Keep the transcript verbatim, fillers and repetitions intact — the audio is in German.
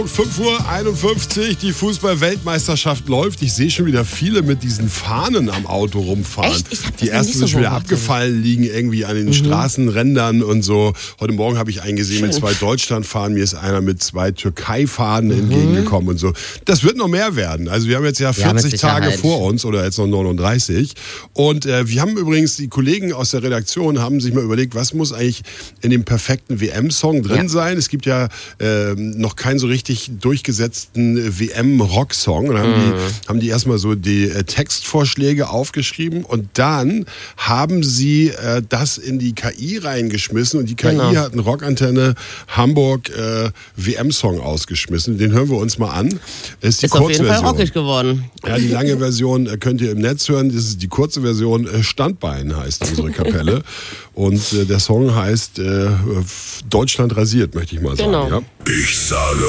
fünf Uhr einundfünfzig, die Fußball-Weltmeisterschaft läuft. Ich sehe schon wieder viele mit diesen Fahnen am Auto rumfahren. Echt? Ich hab das die ersten nicht sind so schon wieder beobachtet. abgefallen, liegen irgendwie an den Mhm. Straßenrändern und so. Heute Morgen habe ich einen gesehen Schön. mit zwei Deutschlandfahnen. Mir ist einer mit zwei Türkei-Fahnen Mhm. entgegengekommen und so. Das wird noch mehr werden. Also wir haben jetzt ja Ja, mit vierzig Tage Sicherheit. vor uns oder jetzt noch neununddreißig. Und äh, wir haben übrigens, die Kollegen aus der Redaktion haben sich mal überlegt, was muss eigentlich in dem perfekten W M-Song drin Ja. sein. Es gibt ja äh, noch keinen so richtig durchgesetzten W M-Rock-Song. Und dann haben, Mhm. die, haben die erstmal so die äh, Textvorschläge aufgeschrieben und dann haben sie äh, das in die K I reingeschmissen und die K I Genau. hat einen Rockantenne Hamburg äh, W M-Song ausgeschmissen. Den hören wir uns mal an. Das ist die Ist auf jeden Fall Kurzversion. rockig geworden. Ja, die lange Version äh, könnt ihr im Netz hören. Das ist die kurze Version. Äh, Standbein heißt unsere Kapelle. Und äh, der Song heißt äh, Deutschland rasiert, möchte ich mal sagen. Genau. Ja? Ich sage